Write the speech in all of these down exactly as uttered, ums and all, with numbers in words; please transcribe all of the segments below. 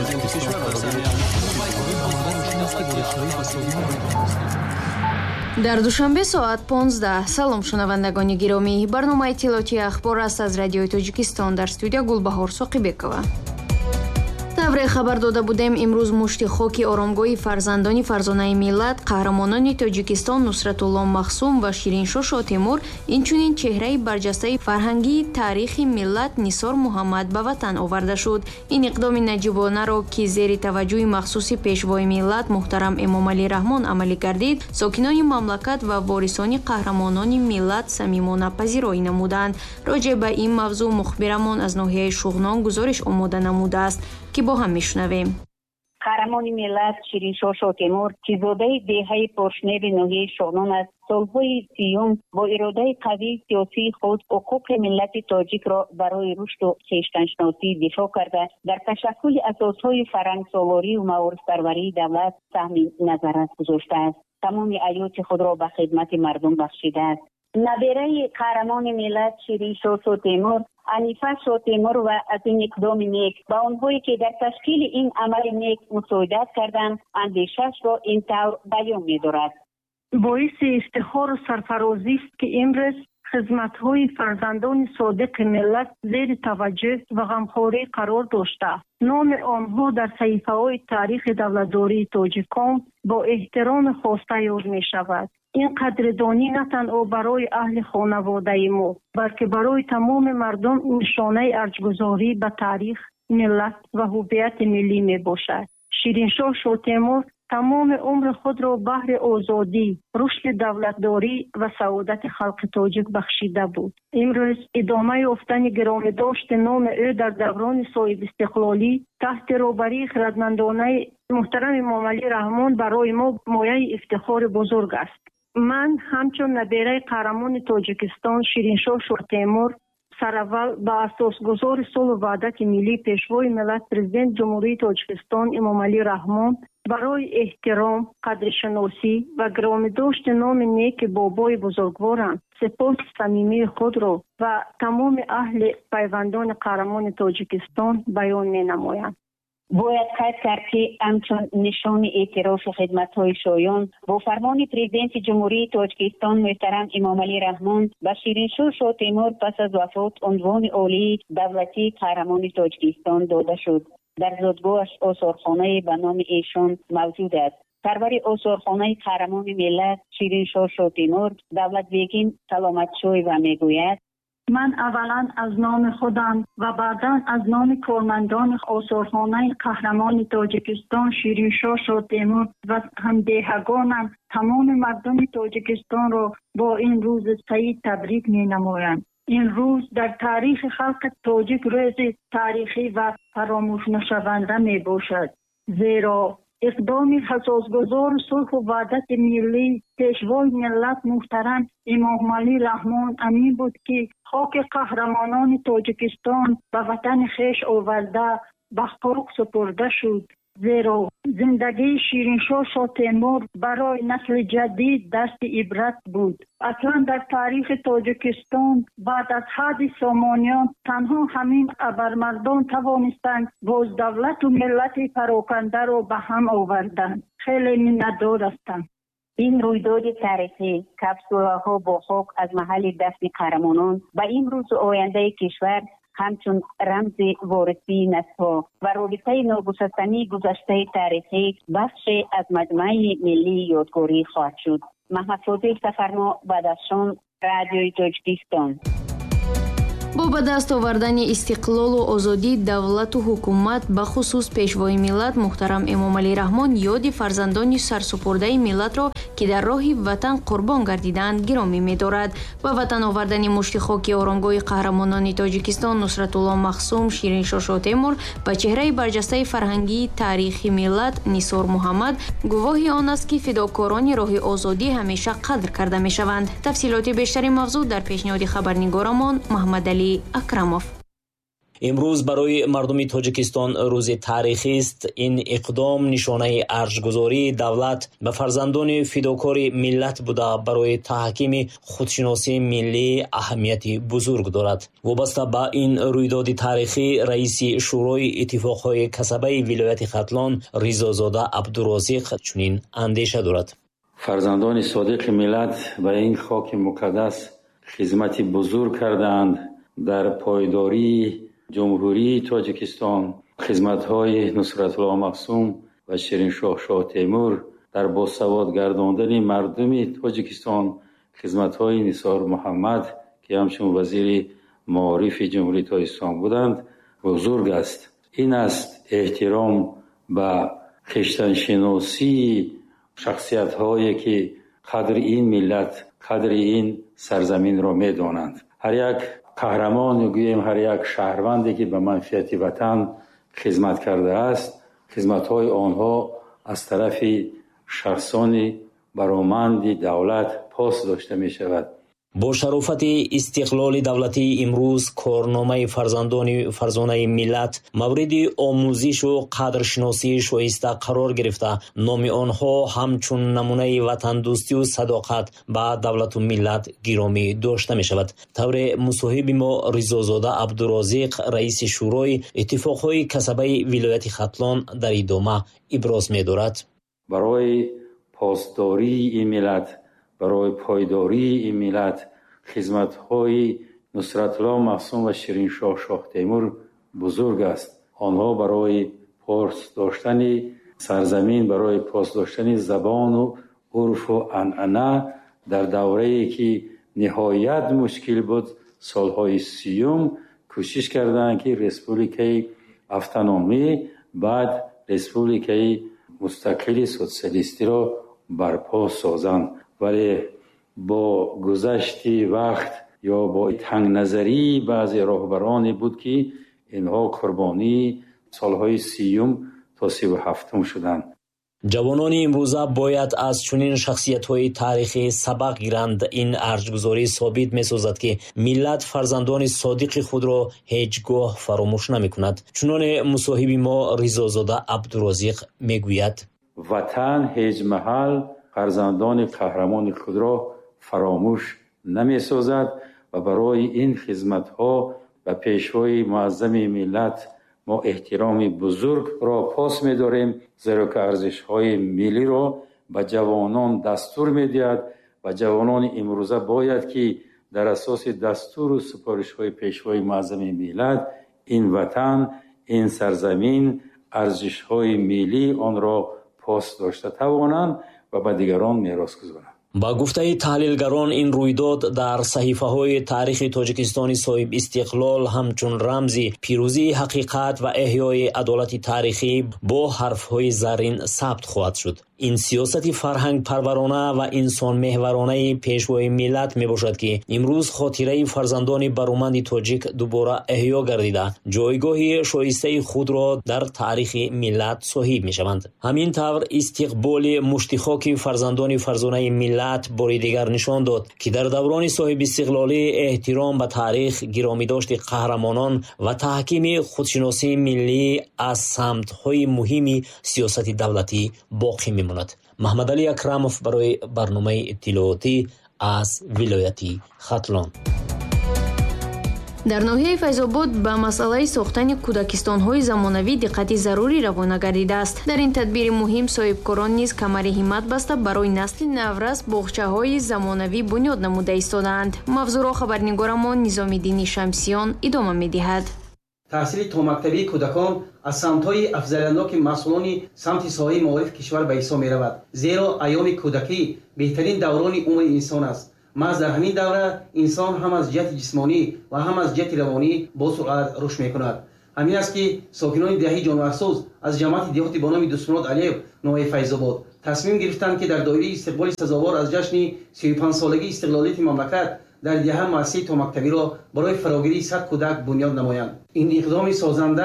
дар душанбе соат понздаҳ. Салом шунавандагони гиромӣ, барномаи иттилоотии ахбор аст аз Радиои Тоҷикистон. Дар студия Гулбаҳор Соқибекова. тавре хабар дода будем, имрӯз мушти хоки оромгоҳи фарзандони фарзонаи миллат, қаҳрамонони Тоҷикистон Нусратулло Махсум ва Шириншо Шотемур, инчунин чеҳраи барҷастаи фарҳангии таърихи миллат Нисор Муҳаммад ба ватан оварда шуд. Ин иқдоми наҷибонаро, ки зери таваҷҷӯҳи махсуси пешвои миллат муҳтарам Эмомалӣ Раҳмон амалӣ гардид, сокинони мамлакат ва ворисони қаҳрамонони миллат самимона пазироӣ намуданд. Роҷеъ ба ин мавзӯъ мухбирамон аз ноҳияи Шуғнон гузориш омода намудааст, ки бо ҳам мешунавем. қаҳрамони миллат Шириншо Шотемур, ки зодаи деҳаи Поршневи ноҳияи Шуғнон аст, солҳои сиюм бо иродаи қавии сиёсии худ ҳуқуқи миллати тоҷикро барои рушду хештаншиносӣ дифоъ карда, дар ташаккули асосҳои фарҳангсолорию маорифпарварии давлат саҳми назарат гузоштааст. тамоми ҳаёти худро ба хидмати мардум бахшидааст. набераи қаҳрамони миллат Шириншо Шотемур, Анифа Шотемур ва аз ин иқдоми нек ба онҳое ки дар ташкили ин амали нек мусоидат карданд, андешаашро ин тавр баён медорад. боиси ифтихору сарфарозист ки имрӯз хизматҳои фарзандони содиқи миллат зери таваҷҷӯҳ ва ғамхорӣ қарор доштааст. номи онҳо дар саҳифаҳои таърихи давлатдории тоҷикон бо эҳтироми хоста ёд мешавад. ин қадридонӣ на танҳо барои аҳли хонаводаи мо, балки барои тамоми мардум нишонаи арҷгузорӣ ба таърих, миллат ва ҳуввияти миллӣ мебошад. Шириншо Шотемур тамоми умри худро баҳри озодӣ, рушди давлатдорӣ ва саодати халқи тоҷик бахшида буд. имрӯз идомаи ёфтани гиромидошти номи ӯ дар даврони соҳибистиқлолӣ таҳти роҳбарии хиратмандонаи муҳтарам Эмомалӣ Раҳмон барои мо мояи ифтихори бузург аст. ман ҳамчун набераи қаҳрамони Тоҷикистон Шириншо Шотемур сараввал ба асосгузори Сулҳу ваҳдати миллӣ пешвои миллат Президент Ҷумҳурии Тоҷикистон Эмомалӣ Раҳмон барои эҳтиром, қадришиносӣ ва гиромидошти номи неки бобои бузургворам сипоси самимии худро ва тамоми аҳли пайвандони қаҳрамони Тоҷикистон баён менамоям. бояд қайд кард ки ҳамчун нишони эътирофи хидматҳои шоён бо фармони президенти ҷумҳурии Тоҷикистон муҳтарам Эмомалӣ Раҳмон ба Шириншо Шотемур пас аз вафот унвони олии давлатии қаҳрамони Тоҷикистон дода шуд. дар зодгоҳаш осорхонае ба номи эшон мавҷуд аст. сарвари осорхонаи қаҳрамони миллат Шириншо Шотемур Давлатбегим Саломатшоева мегӯяд: ман аввалан аз номи худам ва баъдан аз номи кормандони осорхонаи қаҳрамони Тоҷикистон Шириншо Шотемур ва ҳамдеҳагонам тамоми мардуми Тоҷикистонро бо ин рӯзи саид табрик менамоям. ин рӯз дар таърихи халқи тоҷик рӯзи таърихӣ ва фаромӯшнашаванда мебошад, зеро иқдоми асосгузори Сулҳу ваҳдати миллӣ пешвои миллат муҳтарам Эмомалӣ Раҳмон амин буд ки хоки қаҳрамонони Тоҷикистон ба ватани хеш оварда ба хок супурда шуд, зеро зиндагии Шириншо Шотемур барои насли ҷадид дасти ибрат буд. аслан дар таърихи Тоҷикистон баъд аз ҳадди Сомониён танҳо ҳамин абармардон тавонистанд боз давлату миллати парокандаро ба ҳам оварданд. хеле миннатдор ҳастам. ин рӯйдоди тарихӣ, капсулаҳо бо хок аз маҳалли дафни қаҳрамонон ба имрӯзу ояндаи кишвар ҳамчун рамзи ворисии наслҳо ва робитаи ногусастании гузаштаи тарихӣ бахше аз маҷмӯаи миллии ёдгорӣ хоҳад шуд. маҳмадфозил Сафармо, Бадахшон, Радиои Тоҷикистон. бо ба даст овардани истиқлолу озодии давлату ҳукумат ба хусус пешвои миллат муҳтарам Эмомалӣ Раҳмон ёди фарзандони сарсупурдаи миллатро ки дар роҳи ватан қурбон гардиданд гиромӣ медорад. Ба ватан овардани мушти хоки оромгоҳи қаҳрамонони Тоҷикистон Нусратулло Махсум Шириншо Шотемур ба чеҳраи барҷастаи фарҳангии таърихи миллат Нисор Муҳаммад гувоҳи он аст ки фидокорони роҳи озодӣ ҳамеша қадр карда мешаванд. тафсилоти бештари мавзӯъ дар пешниҳоди хабарнигорамон Маҳмадалӣ Акрамов. имрӯз барои мардуми Тоҷикистон рӯзи таърихист. Ин иқдом нишонаи арзгузории давлат ба фарзандони фидокори миллат буда барои таҳкими худшиносии миллӣ аҳамияти бузург дорад. вобаста ба ин рӯйдоди таърихӣ раиси шӯрои иттифоқҳои касабаи вилояти Хатлон Ризозода Абдурозиқ чунин андеша дорад. фарзандони содиқи миллат ба ин хоки муқаддас хизмати бузург карданд. дар пойдории ҷумҳурии Тоҷикистон хизматҳои Нусратулло Маъсум ва Шириншоҳ Шоҳ Темур, дар босавод гардондани мардуми Тоҷикистон хизматҳои Нисор Муҳаммад ки ҳамчун вазири маорифи ҷумҳурии Тоҷикистон буданд бузург аст. ин аст эҳтиром ба хиштаншиносии шахсиятҳое ки қадри ин миллат, қадри ин сарзаминро медонанд. ҳар як қаҳрамон гӯем ҳар як шаҳрванде ки ба манфиати ватан хизмат кардааст, хизматҳои онҳо аз тарафи шахсони бароманди давлат пос дошта мешавад. бо шарофати истиқлоли давлатӣ имрӯз корномаи фарзандони фарзонаи миллат мавриди омӯзишу қадршиносии шоиста қарор гирифта, номи онҳо ҳамчун намунаи ватандӯстию садоқат ба давлату миллат гиромӣ дошта мешавад. тавре мусоҳиби мо Ризозода Абдурозиқ, раиси шӯрои иттифоқҳои касабаи вилояти Хатлон дар идома иброз медорад. барои посдории ин миллат, барои пойдории ин миллат хизматҳои Нусратулло Маъсум ва Шириншоҳ Шоҳ Темур бузург аст. онҳо барои пос доштани сарзамин, барои пос доштани забону урфу анъана дар даврае ки ниҳоят мушкил буд, солҳои сиюм кӯшиш карданд ки республикаи автономӣ баъд республикаи мустақили социалистиро барпо созанд. вале бо гузашти вақт ё бо тангназарии баъзе роҳбароне буд ки инҳо қурбонии солҳои сиюм то сиву ҳафтум шуданд. ҷавонони имрӯза бояд аз чунин шахсиятҳои таърихӣ сабақ гиранд. ин арзгузорӣ собит месозад ки миллат фарзандони содиқи худро ҳеҷ гоҳ фаромӯш намекунад. чуноне мусоҳиби мо Ризозода Абдурозиқ мегӯяд: ватан ҳеҷ маҳал фарзандони қаҳрамони худро фаромӯш намесозад ва барои ин хизматҳо ба пешвои муаззами миллат мо эҳтироми бузургро пос медорем, зеро ки арзишҳои миллиро ба ҷавонон дастур медиҳад ва ҷавонони имрӯза бояд ки дар асоси дастуру супоришҳои пешвои муаззами миллат ин ватан, ин сарзамин, арзишҳои миллӣ онро пос дошта тавонанд ва ба дигарон мерос гузоранд. ба гуфтаи таҳлилгарон, ин рӯйдод дар саҳифаҳои таърихи Тоҷикистони соҳиб истиқлол ҳамчун рамзи пирӯзии ҳақиқат ва эҳёи адолати таърихӣ бо ҳарфҳои заррин сабт хоҳад шуд. ин сиёсати фарҳангпарварона ва инсонмеҳваронаи пешвои миллат мебошад ки имрӯз хотираи фарзандони бароманди тоҷик дубора эҳё гардида ҷойгоҳи шоистаи худро дар таърихи миллат соҳиб мешаванд. ҳамин тавр истиқболи муштихоки фарзандони фарзонаи миллат бори дигар нишон дод ки дар даврони соҳибистиқлолӣ эҳтиром ба таърих, гиромидошти қаҳрамонон ва таҳкими худшиносии миллӣ аз самтҳои муҳими сиёсати давлатӣ боқӣ мемонад. Маҳмадалӣ Акрамов барои барномаи иттилоотӣ аз вилояти Хатлон. дар ноҳияи Файзобод ба масъалаи сохтани кӯдакистонҳои замонавӣ диққати зарурӣ равона гардидааст. дар ин тадбири муҳим соҳибкорон низ камари ҳиммат баста барои насли наврас боғчаҳои замонавӣ бунёд намуда истодаанд. мавзӯъро хабарнигорамон Низомиддини Шамсиён идома медиҳад. таҳсили томактабии кӯдакон аз самтҳои афзалияноки масъулони самти соҳаи маорифи кишвар ба ҳисоб меравад, зеро айёми кӯдакӣ беҳтарин даврони умри инсон аст. маҳз дар ҳамин давра инсон ҳам аз ҷиҳати ҷисмонӣ ва ҳам аз ҷиҳати равонӣ бо суръат рушд мекунад. ҳамин аст ки сокинони деҳаи ҷонварсоз аз ҷамъияти деҳоти бо номи Дустмурод Алиев ноҳияи Файзобод тасмим гирифтанд ки дар доираи истиқболи сазовор аз ҷашни сию панҷсолагии истиқлолияти мамлакат дар диҳа муассисаи томактабиро барои фарогирии сад кӯдак бунёд намоянд. ин иқдоми созанда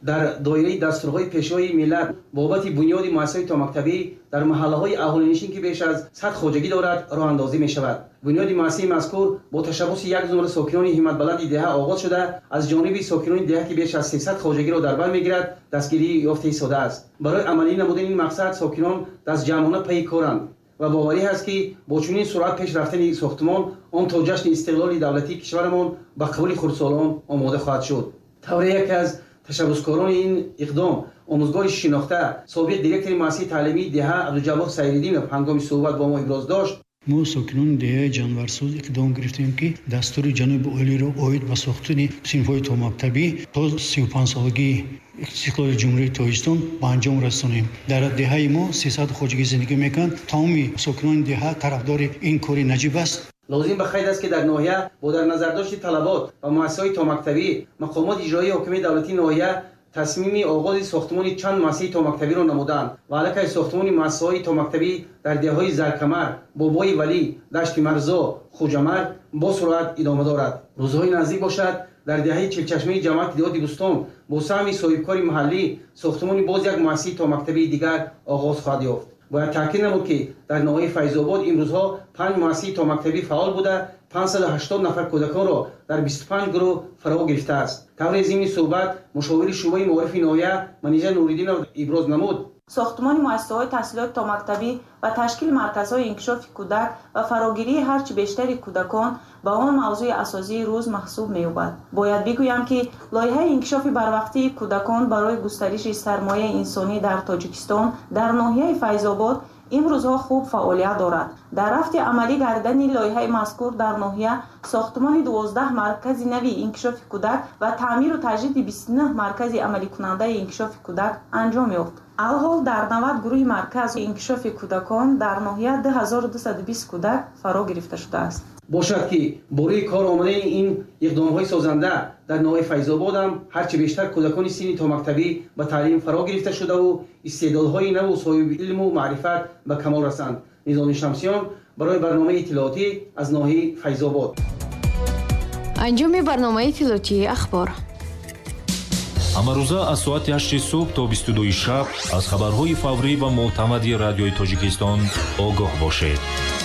дар доираи дастурҳои пешвои миллат бобати бунёди муассисаҳои томактабӣ дар маҳаллаҳои аҳолинишин ки беш аз сад хоҷагӣ дорад роҳандозӣ мешавад. бунёди муассисаи мазкур бо ташаббуси як зумра сокинони ҳиматбаланди деҳа оғоз шуда аз ҷониби сокинони деҳа ки беш аз сесад хоҷагиро дар бар мегирад дастгирӣ ёфта истода аст. барои амалӣ намудани ин мақсад сокинон дастҷамъона пайи коранд ва боварӣ ҳаст ки бо чунин суръат пеш рафтани сохтмон он то ҷашни истиқлоли давлатии кишварамон ба қабули хурдсолон омода хоҳад шуд. тавре яке аз ташаббускорони ин иқдом омӯзгори шинохта собиқ директори муассисаи таълимии деҳа абдуҷаббор сайриддинов ҳангоми суҳбат бо мо иброз дошт: мо сокинони деҳаи ҷанварсӯз иқдом гирифтем ки дастури ҷаноби олиро оид ба сохтани синфҳои томактабӣ то сию панҷсолагии истиқлоли ҷумҳурии Тоҷикистон ба анҷом расонем. дар деҳаи мо сесад хоҷагӣ зиндагӣ мекунанд. тамоми сокинони деҳа тарафдори ин кори наҷиб аст. лозим ба қайд аст ки дар ноҳия бо дар назардошти талабот ва муассисаҳои томактабӣ мақомоти иҷроии ҳокимияти давлатии ноҳия тасмими оғози сохтмони чанд муассисаи томактабиро намуданд ва аллакай сохтмони муассисаҳои томактабӣ дар деҳаҳои Заркамар, Бобои Валӣ, Дашти Марзо, Хуҷамарг бо суръат идома дорад. рӯзҳои наздик бошад дар деҳаи Чилчашмаи ҷамъияти диҳоти Бӯстон бо саҳми соҳибкори маҳаллӣ сохтмони боз як муассисаи томактабии дигар оғоз хоҳад ёфт. бояд таъкид намуд ки дар ноҳияи Файзобод имрӯзҳо панҷ муассисаи томактабӣ фаъол буда панҷсаду ҳаштод нафар кӯдаконро дар бисту панҷ гурӯҳ фаро гирифтааст. тавре зимни суҳбат мушовири шӯъбаи маорифи ноҳия Манижа Нуриддинов иброз намуд: сохтмони муассисаҳои таҳсилоти томактабӣ ва ташкили марказҳои инкишофи кӯдак ва фарогирии ҳарчи бештари кӯдакон ба он мавзӯи асосии рӯз маҳсуб меёбад. бояд бигӯям ки лоиҳаи инкишофи барвақтии кӯдакон барои густариши сармояи инсонӣ дар Тоҷикистон дар ноҳияи Файзобод имрӯзҳо хуб фаъолият дорад. дар рафти амалӣ гардидани лоиҳаи мазкур дар ноҳия сохтмони дувоздаҳ маркази нави инкишофи кӯдак ва таъмиру таҷдиди бисту нӯҳ маркази амаликунандаи инкишофи кӯдак анҷом ёфт. алҳол дар навад гурӯҳи маркази инкишофи кӯдакон дар ноҳия ду ҳазору дусаду бист кӯдак фаро гирифта шудааст. бошад ки бо рӯи кор омадани ин иқдомҳои созанда дар ноҳияи Файзобод ҳам ҳарчи бештар кӯдакони синни томактабӣ ба таълим фаро гирифта шудаву истеъдодҳои наву соҳиби илму маърифат ба камол расанд. низоми Шамсиён барои барномаи иттилоотӣ аз ноҳияи Файзобод. анҷоми барномаи иттилоотии ахбор. ҳамарӯза аз соати ҳашти субҳ то бисту дуи шаб аз хабарҳои фаврӣ ва мӯътамади радиои Тоҷикистон огоҳ бошед.